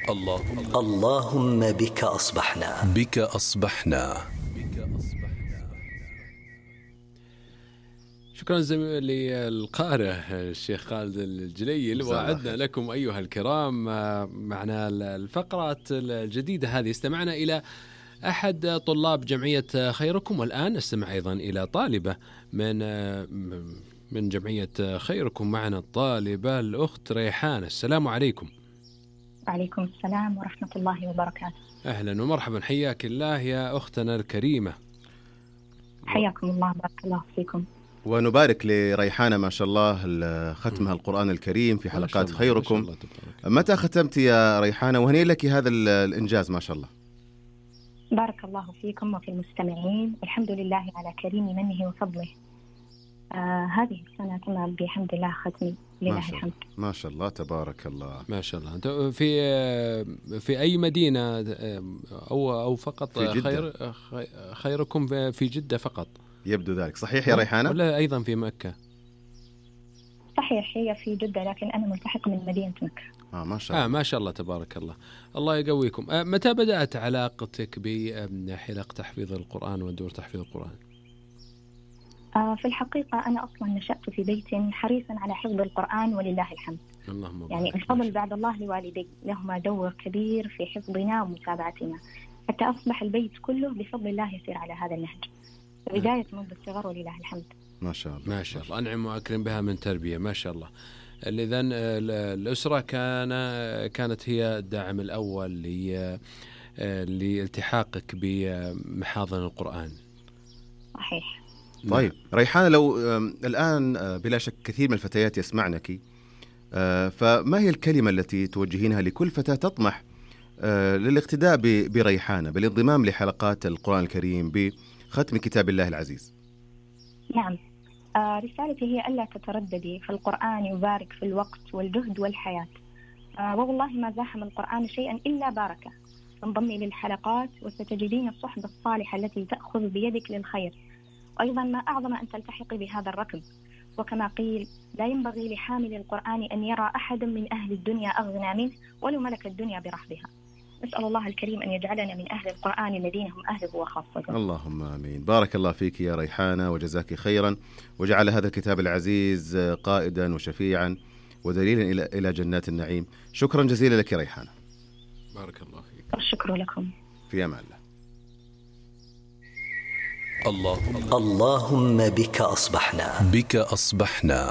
اللهم بك أصبحنا. بك أصبحنا. شكرا للقارئ الشيخ خالد الجليل. وعدنا لكم أيها الكرام معنا الفقرات الجديدة هذه. استمعنا إلى أحد طلاب جمعية خيركم، والآن نستمع أيضا إلى طالبة من جمعية خيركم. معنا الطالبة الأخت ريحانة. السلام عليكم. وعليكم السلام ورحمة الله وبركاته. أهلا ومرحبا، حياك الله يا أختنا الكريمة. حياكم الله، بارك الله فيكم. ونبارك لريحانة ما شاء الله ختمها القرآن الكريم في حلقات خيركم. متى ختمت يا ريحانة؟ وهنيئا لك هذا الإنجاز ما شاء الله. بارك الله فيكم وفي المستمعين، والحمد لله على كريم منه وفضله. هذه السنة تم بحمد الله ختمي، لله الحمد. ما شاء الله تبارك الله. ما شاء الله. أنت في أي مدينة أو فقط في جدة؟ خيركم في جدة فقط؟ يبدو ذلك صحيح يا ريحانة؟ ولا أيضا في مكة؟ صحيح، هي في جدة لكن أنا ملتحق من مدينة مكة. ما شاء الله. ما شاء الله تبارك الله. الله يقويكم. متى بدأت علاقتك بحلق تحفيظ القرآن ودور تحفيظ القرآن؟ في الحقيقة أنا أصلا نشأت في بيت حريصا على حفظ القرآن ولله الحمد. يعني الفضل بعد الله لوالدي، لهما دور كبير في حفظنا ومتابعتنا، حتى أصبح البيت كله بفضل الله يسير على هذا النهج بداية منذ الصغر ولله الحمد. ما شاء الله. ما شاء الله. أنعم وأكرم بها من تربية. ما شاء الله. إذن الأسرة كانت هي الداعم الأول لالتحاقك بمحاضن القرآن. صحيح. طيب ريحانة، لو الآن بلا شك كثير من الفتيات يسمعنك، فما هي الكلمة التي توجهينها لكل فتاة تطمح للاقتداء بريحانة، بالانضمام لحلقات القرآن الكريم، بختم كتاب الله العزيز؟ نعم، رسالتي هي ألا تترددي، فالقرآن يبارك في الوقت والجهد والحياة، والله ما زاحم القرآن شيئا إلا باركه. انضمي للحلقات وستجدين الصحبة الصالحة التي تأخذ بيدك للخير، أيضا ما أعظم أن تلتحقي بهذا الركب. وكما قيل: لا ينبغي لحامل القرآن أن يرى أحد من أهل الدنيا أغنى منه ولو ملك الدنيا برحبها. نسأل الله الكريم أن يجعلنا من أهل القرآن الذين هم أهله وخاصته. اللهم آمين. بارك الله فيك يا ريحانة وجزاك خيرا، وجعل هذا الكتاب العزيز قائدا وشفيعا ودليلا إلى جنات النعيم. شكرا جزيلا لك يا ريحانة. بارك الله فيك. الشكر لكم. في أمان الله. اللهم بك أصبحنا. بك أصبحنا.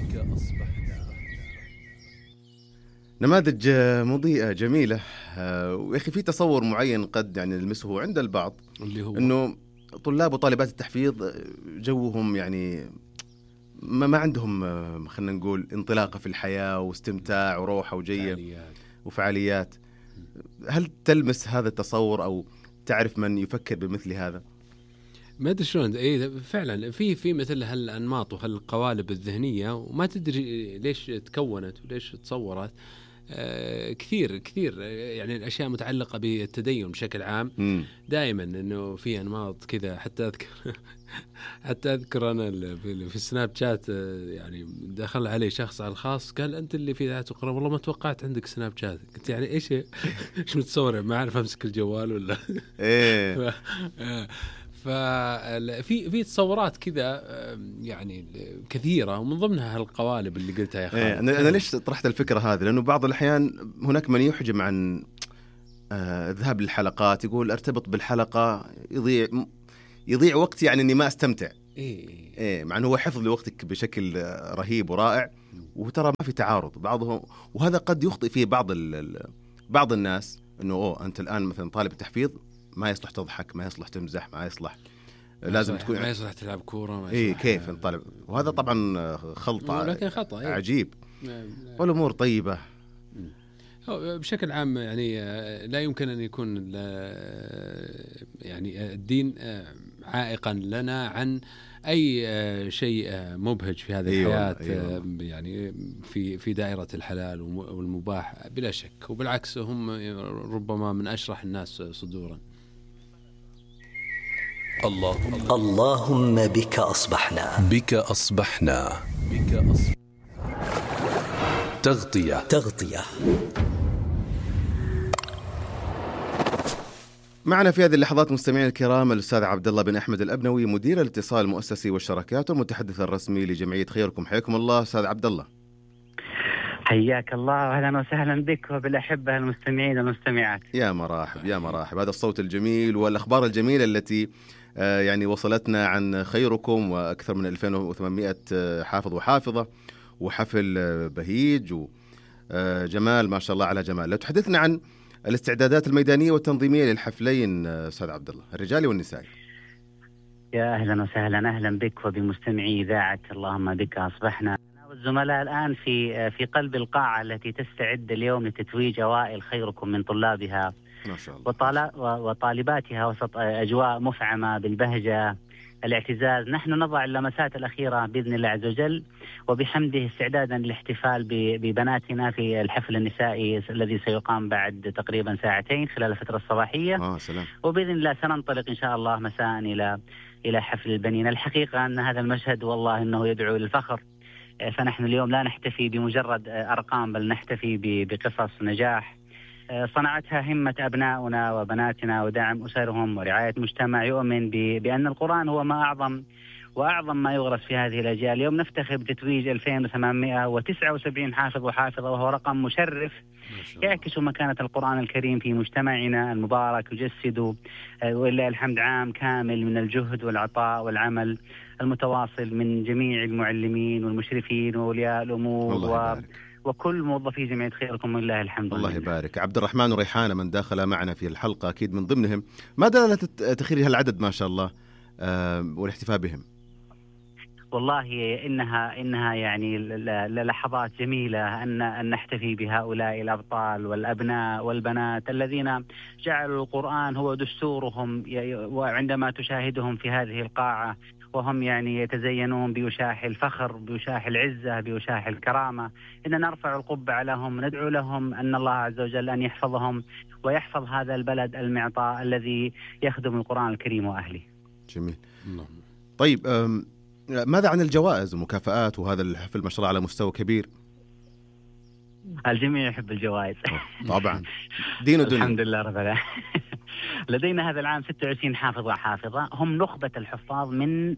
نماذج مضيئة جميلة، ويأخي في تصور معين قد يعني نلمسه عند البعض، اللي هو أنه طلاب وطالبات التحفيظ جوهم يعني ما عندهم خلينا نقول انطلاقة في الحياة واستمتاع وروحة وجية وفعاليات. هل تلمس هذا التصور أو تعرف من يفكر بمثل هذا؟ ما أدري شلون. فعلا في مثل هالأنماط وهالقوالب الذهنية، وما تدري ليش تكونت وليش تصورت. كثير يعني الأشياء متعلقة بالتدين بشكل عام. دائما إنه في أنماط كذا. حتى أذكر أنا في سناب شات، يعني دخل علي شخص على الخاص قال: أنت اللي في ذات القرآن، والله ما توقعت عندك سناب شات. قلت يعني إيش متصور؟ ما أعرف أمسك الجوال ولا إيه. ففي تصورات كذا يعني كثيرة، ومن ضمنها هالقوالب اللي قلتها يا خالد. أنا ليش طرحت الفكرة هذه؟ لأنه بعض الأحيان هناك من يحجم عن الذهاب للحلقات، يقول أرتبط بالحلقة يضيع وقتي، يعني أني ما أستمتع. مع أنه هو حفظ لوقتك بشكل رهيب ورائع، وترى ما في تعارض بعضهم، وهذا قد يخطئ فيه بعض الناس، أنه أنت الآن مثلا طالب التحفيظ ما يصلح تضحك، ما يصلح تمزح، ما يصلح لازم تكون، ما يصلح تلعب كورة، كيف الطالب. وهذا طبعا خلطة، لكن خطأ عجيب. والأمور طيبة بشكل عام. يعني لا يمكن أن يكون يعني الدين عائقا لنا عن أي شيء مبهج في هذه الحياة. يعني في دائرة الحلال والمباح بلا شك، وبالعكس هم ربما من أشرح الناس صدورا. اللهم بك أصبحنا. بك أصبحنا. تغطية. معنا في هذه اللحظات مستمعين الكرام الأستاذ عبد الله بن أحمد الأبنوي، مدير الاتصال المؤسسي والشراكات والمتحدث الرسمي لجمعية خيركم. حياكم الله أستاذ عبد الله. حياك الله وأهلا وسهلا بك وبالأحبة المستمعين والمستمعات. يا مراحب يا مراحب، هذا الصوت الجميل والأخبار الجميلة التي يعني وصلتنا عن خيركم، وأكثر من 2800 حافظ وحافظة، وحفل بهيج وجمال ما شاء الله على جمال. لو تحدثنا عن الاستعدادات الميدانية والتنظيمية للحفلين أستاذ عبد الله، الرجالي والنسائي. يا أهلا وسهلا، أهلا بك وبمستمعي إذاعة اللهم بك أصبحنا. والزملاء الآن في قلب القاعة التي تستعد اليوم لتتويج أوائل خيركم من طلابها ما شاء الله وطالباتها وسط أجواء مفعمة بالبهجة الاعتزاز. نحن نضع اللمسات الأخيرة بإذن الله عز وجل وبحمده استعدادا للاحتفال ببناتنا في الحفل النسائي الذي سيقام بعد تقريبا ساعتين خلال الفترة الصباحية. سلام. وبإذن الله سننطلق إن شاء الله مساء إلى حفل البنين. الحقيقة أن هذا المشهد والله إنه يدعو للفخر. فنحن اليوم لا نحتفي بمجرد أرقام، بل نحتفي بقصص نجاح صنعتها همة أبناؤنا وبناتنا ودعم أسرهم ورعاية مجتمع يؤمن بأن القرآن هو ما أعظم وأعظم ما يغرس في هذه الأجيال. اليوم نفتخر بتتويج 2879 حافظ وحافظة، وهو رقم مشرف يعكس مكانة القرآن الكريم في مجتمعنا المبارك، يجسد ولله الحمد عام كامل من الجهد والعطاء والعمل المتواصل من جميع المعلمين والمشرفين وأولياء الأمور وكل موظفي جمعية خيركم ولله الحمد. الله يبارك. عبد الرحمن وريحانة من داخل معنا في الحلقة أكيد من ضمنهم، ما دلالة تخير هالعدد ما شاء الله والاحتفاء بهم؟ والله إنها يعني لحظات جميلة أن نحتفي بهؤلاء الأبطال والأبناء والبنات الذين جعلوا القرآن هو دستورهم. وعندما تشاهدهم في هذه القاعة وهم يعني يتزينون بوشاح الفخر، بوشاح العزة، بوشاح الكرامة، إننا نرفع القبعة لهم، ندعو لهم أن الله عز وجل أن يحفظهم ويحفظ هذا البلد المعطاء الذي يخدم القرآن الكريم وأهله. جميل. طيب ماذا عن الجوائز والمكافآت؟ وهذا الحفل ما شاء الله على مستوى كبير. الجميع يحب الجوائز طبعا دين ودنيا. الحمد لله رب العالمين. لدينا هذا العام 26 حافظ وحافظة، هم نخبة الحفاظ من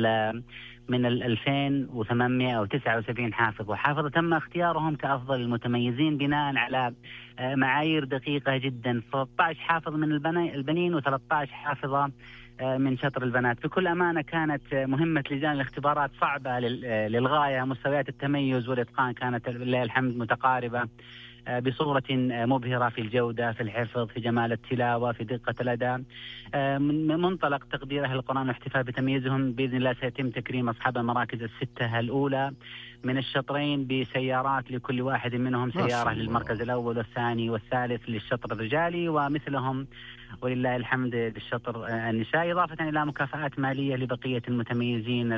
2879 حافظ وحافظة تم اختيارهم كأفضل المتميزين بناء على معايير دقيقة جدا. 13 حافظ من البنين و13 حافظة من شطر البنات. بكل أمانة كانت مهمة لجان الاختبارات صعبة للغاية. مستويات التميز والإتقان كانت لله الحمد متقاربة بصورة مبهرة في الجودة، في الحفظ، في جمال التلاوة، في دقة الأداء. من منطلق تقدير أهل القرآن واحتفاء بتمييزهم بإذن الله سيتم تكريم أصحاب المراكز الستة الأولى من الشطرين بسيارات لكل واحد منهم سيارة للمركز الأول والثاني والثالث للشطر الرجالي، ومثلهم ولله الحمد للشطر النسائي، إضافة إلى مكافآت مالية لبقية المتميزين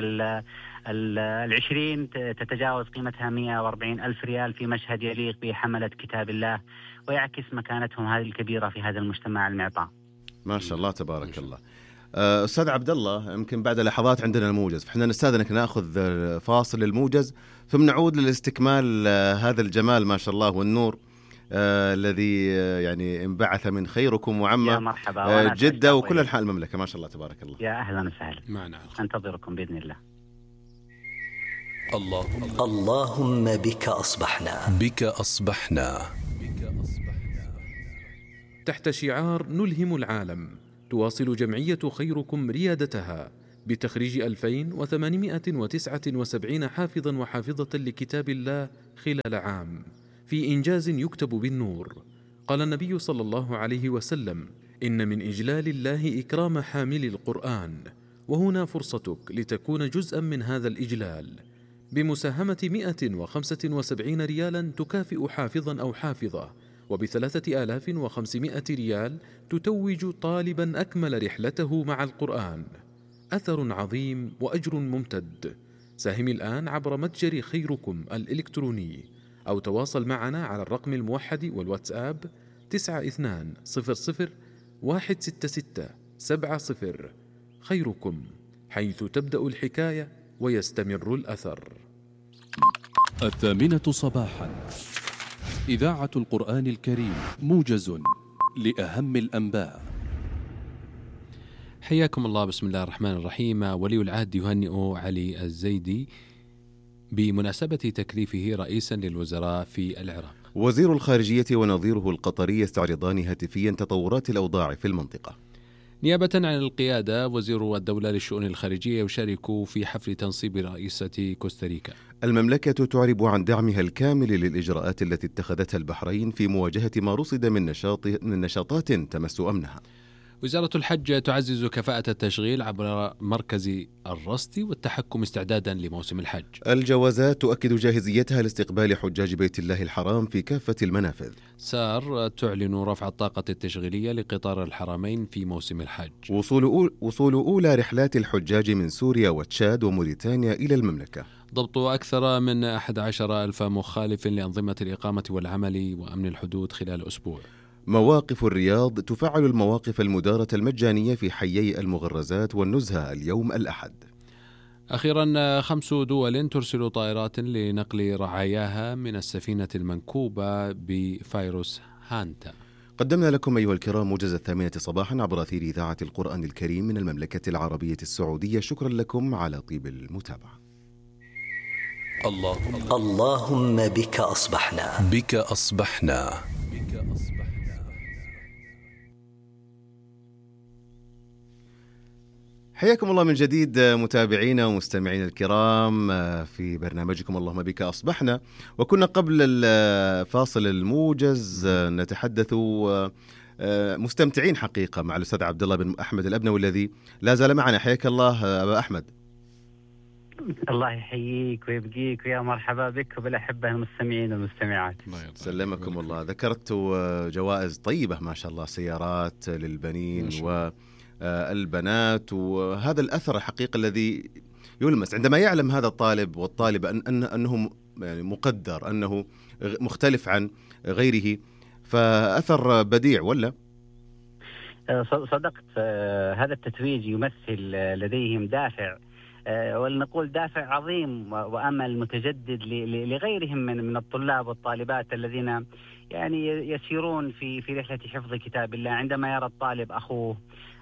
20 تتجاوز قيمتها 140 ألف ريال في مشهد يليق بحملة كتاب الله ويعكس مكانتهم هذه الكبيرة في هذا المجتمع المعطاء. ما شاء الله تبارك الله. أستاذ عبد الله، يمكن بعد لحظات عندنا الموجز، فإحنا نستأذنك نأخذ فاصل للموجز ثم نعود للاستكمال هذا الجمال ما شاء الله والنور الذي يعني انبعث من خيركم وعم جدة وكل أنحاء المملكة ما شاء الله تبارك الله. يا أهلا وسهلا معنا، أنتظركم بإذن الله. اللهم بك أصبحنا. بك أصبحنا. تحت شعار نلهم العالم، تواصل جمعية خيركم ريادتها بتخريج 2879 حافظا وحافظة لكتاب الله خلال عام في إنجاز يكتب بالنور. قال النبي صلى الله عليه وسلم: إن من إجلال الله إكرام حامل القرآن، وهنا فرصتك لتكون جزءا من هذا الإجلال بمساهمة 175 ريالا تكافئ حافظا أو حافظة، وب3500 ريال تتوج طالبا أكمل رحلته مع القرآن. أثر عظيم وأجر ممتد. ساهم الآن عبر متجر خيركم الإلكتروني أو تواصل معنا على الرقم الموحد والواتساب 92016670. خيركم، حيث تبدأ الحكاية ويستمر الأثر. 8:00 صباحا، إذاعة القرآن الكريم، موجز لأهم الأنباء. حياكم الله. بسم الله الرحمن الرحيم. ولي العهد يهنئ علي الزيدي بمناسبة تكليفه رئيسا للوزراء في العراق. وزير الخارجية ونظيره القطري يستعرضان هاتفيا تطورات الأوضاع في المنطقة. نيابة عن القيادة، وزير الدولة للشؤون الخارجية يشارك في حفل تنصيب رئيسة كوستاريكا. المملكة تعرب عن دعمها الكامل للإجراءات التي اتخذتها البحرين في مواجهة ما رصد من نشاطات تمس أمنها. وزارة الحج تعزز كفاءة التشغيل عبر مركز الرصد والتحكم استعدادا لموسم الحج. الجوازات تؤكد جاهزيتها لاستقبال حجاج بيت الله الحرام في كافة المنافذ. سار تعلن رفع الطاقة التشغيلية لقطار الحرمين في موسم الحج. وصول أولى رحلات الحجاج من سوريا وتشاد وموريتانيا إلى المملكة. ضبط أكثر من 11,000 مخالف لأنظمة الإقامة والعمل وأمن الحدود خلال أسبوع. مواقف الرياض تفعل المواقف المدارة المجانية في حيي المغرزات والنزهة اليوم الأحد. أخيرا 5 دول ترسل طائرات لنقل رعاياها من السفينة المنكوبة بفيروس هانتا. قدمنا لكم أيها الكرام موجز 8 صباحا عبر أثير إذاعة القرآن الكريم من المملكة العربية السعودية. شكرا لكم على طيب المتابعة. اللهم بك أصبحنا. بك أصبحنا. حياكم الله من جديد متابعينا ومستمعينا الكرام في برنامجكم اللهم بك أصبحنا. وكنا قبل الفاصل الموجز نتحدث مستمتعين حقيقة مع الأستاذ عبد الله بن أحمد الأبنوي الذي لا زال معنا. حياك الله أبا أحمد. الله يحييك ويبقيك ويا مرحبا بك وبالأحبة المستمعين والمستمعات. سلمكم الله. ذكرت جوائز طيبة ما شاء الله، سيارات للبنين والبنات، وهذا الأثر الحقيقي الذي يلمس عندما يعلم هذا الطالب والطالبة أنه يعني مقدر، أنه مختلف عن غيره، فأثر بديع ولا؟ صدقت. هذا التتويج يمثل لديهم دافع، ولنقول دافع عظيم وأمل متجدد لغيرهم من الطلاب والطالبات الذين يعني يسيرون في رحلة حفظ كتاب الله. عندما يرى الطالب أخوه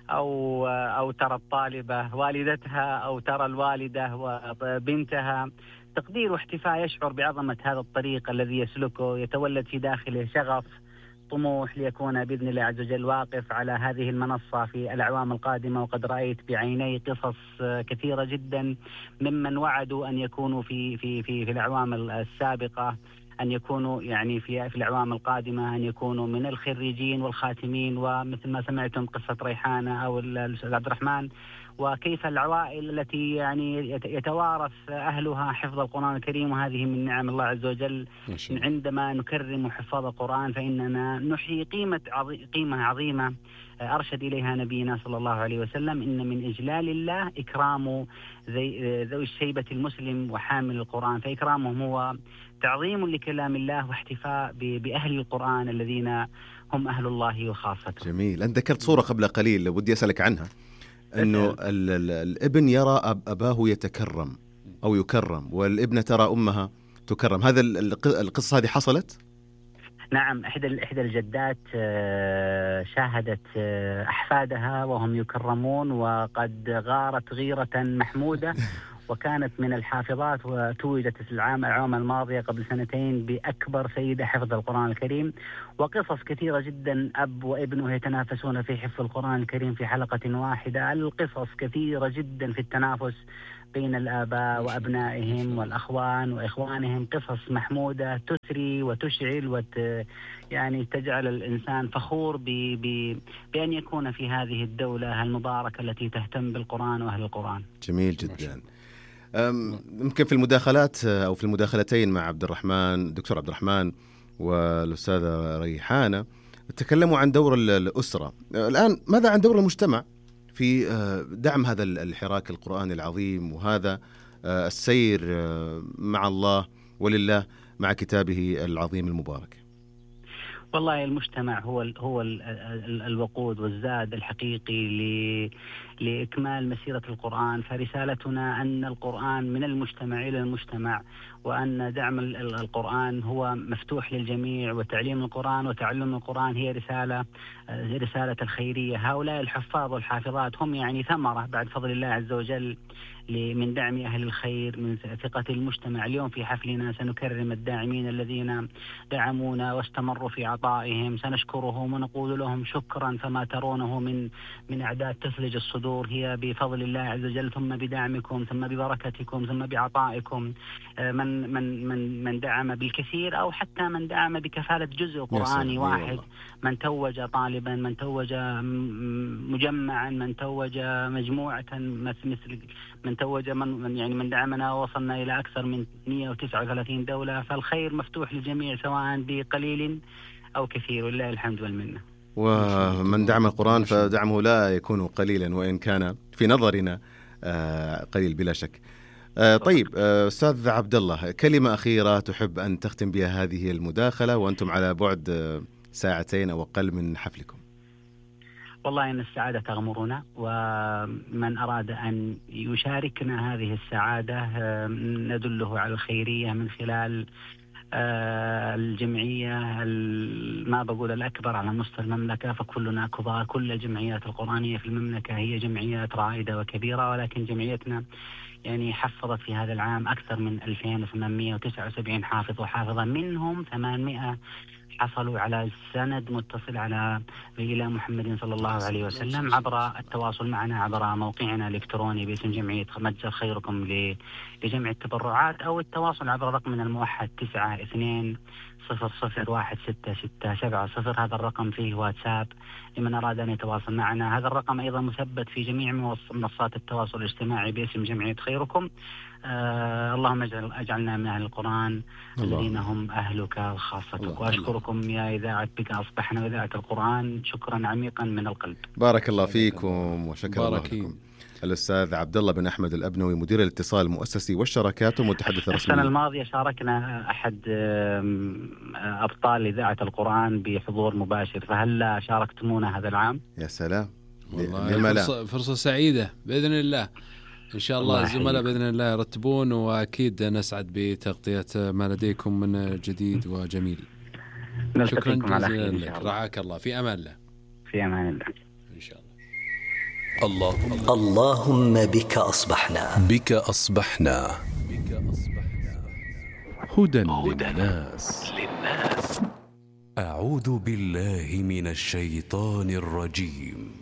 أو ترى الطالبة والدتها أو ترى الوالدة وبنتها، تقدير واحتفاء، يشعر بعظمة هذا الطريق الذي يسلكه، يتولد في داخله شغف طموح ليكون بإذن الله عز وجل واقف على هذه المنصة في الأعوام القادمة. وقد رأيت بعيني قصص كثيرة جدا ممن وعدوا أن يكونوا في الأعوام السابقة، أن يكونوا يعني في الأعوام القادمة أن يكونوا من الخريجين والخاتمين، ومثل ما سمعتم قصة ريحانة أو الأستاذ عبد الرحمن، وكيف العوائل التي يعني يتوارث أهلها حفظ القرآن الكريم. وهذه من نعم الله عز وجل. عندما نكرم حفاظ القرآن فإننا نحيي قيمة عظيمة أرشد إليها نبينا صلى الله عليه وسلم: إن من إجلال الله إكرام ذوي الشيبة المسلم وحامل القرآن. فإكرامهم هو تعظيم لكلام الله واحتفاء بأهل القرآن الذين هم أهل الله وخاصته. جميل. أنت ذكرت صورة قبل قليل ودي أسألك عنها، أنه الابن يرى أباه يتكرم أو يكرم، والابنة ترى أمها تكرم. هذا القصة هذه حصلت؟ نعم. إحدى الجدات شاهدت أحفادها وهم يكرمون وقد غارت غيرة محمودة، وكانت من الحافظات، وتوجت في العام الماضية قبل 2 بأكبر سيدة حفظ القرآن الكريم. وقصص كثيرة جدا، أب وابنه يتنافسون في حفظ القرآن الكريم في حلقة واحدة. القصص كثيرة جدا في التنافس بين الآباء وأبنائهم والأخوان وإخوانهم، قصص محمودة تثري وتشعل يعني تجعل الإنسان فخور بأن يكون في هذه الدولة المباركة التي تهتم بالقرآن وأهل القرآن. جميل جدا. يمكن في المداخلات أو في المداخلتين مع دكتور عبد الرحمن والأستاذة ريحانة تكلموا عن دور الأسرة. الآن ماذا عن دور المجتمع في دعم هذا الحراك القرآني العظيم وهذا السير مع الله ولله مع كتابه العظيم المبارك؟ والله المجتمع هو الوقود والزاد الحقيقي لإكمال مسيرة القرآن. فرسالتنا أن القرآن من المجتمع إلى المجتمع، وأن دعم القرآن هو مفتوح للجميع، وتعليم القرآن وتعلم القرآن هي رسالة الخيرية. هؤلاء الحفاظ والحافظات هم يعني ثمرة بعد فضل الله عز وجل من دعم أهل الخير، من ثقة المجتمع. اليوم في حفلنا سنكرم الداعمين الذين دعمونا واستمروا في عطائهم، سنشكرهم ونقول لهم شكرا. فما ترونه من أعداد تثلج الصدور هي بفضل الله عز وجل، ثم بدعمكم، ثم ببركتكم، ثم بعطائكم. من دعم بالكثير أو حتى من دعم بكفالة جزء قرآني واحد، من توج طالبا، من توج مجمعا، من توج مجموعة، مثل من توج من دعمنا ووصلنا إلى أكثر من 139 دولة. فالخير مفتوح للجميع سواء بقليل أو كثير، ولله الحمد والمنة. ومن دعم القرآن فدعمه لا يكون قليلا، وإن كان في نظرنا قليل بلا شك. طيب أستاذ عبد الله، كلمة أخيرة تحب أن تختم بها هذه المداخلة وأنتم على بعد ساعتين أو أقل من حفلكم؟ والله إن السعادة تغمرنا، ومن أراد أن يشاركنا هذه السعادة ندله على الخيرية من خلال الجمعية، ما بقول الأكبر على مستوى المملكة، فكلنا كبار. كل الجمعيات القرآنية في المملكة هي جمعيات رائدة وكبيرة، ولكن جمعيتنا يعني حفظت في هذا العام أكثر من 2879 حافظ وحافظة، منهم 800 حصلوا على سند متصل إلى محمد صلى الله عليه وسلم عبر التواصل معنا عبر موقعنا الإلكتروني باسم جمعية متجر خيركم لجمع التبرعات، أو التواصل عبر رقمنا الموحد 92001667. هذا الرقم فيه واتساب لمن أراد أن يتواصل معنا. هذا الرقم أيضا مثبت في جميع منصات التواصل الاجتماعي باسم جمعية خيركم. اللهم اجعلنا من أهل القرآن الذين هم أهلك وخاصتك. وأشكركم يا إذاعة بك أصبحنا وإذاعة القرآن شكرا عميقا من القلب. بارك الله فيكم وشكر الله لكم. الأستاذ عبد الله بن أحمد الأبنوي، مدير الاتصال المؤسسي والشراكات ومتحدث رسمي. السنة الماضية شاركنا أحد أبطال إذاعة القرآن بحضور مباشر، فهل شاركتمونا هذا العام؟ يا سلام، والله فرصة سعيدة بإذن الله. إن شاء الله الزملاء بإذن الله يرتبون، وأكيد نسعد بتغطية ما لديكم من جديد وجميل. شكرا جزيلا لك، رعاك الله، في أمان الله. في أمان الله إن شاء الله. اللهم بك أصبحنا. بك أصبحنا. هدى للناس. أعوذ بالله من الشيطان الرجيم.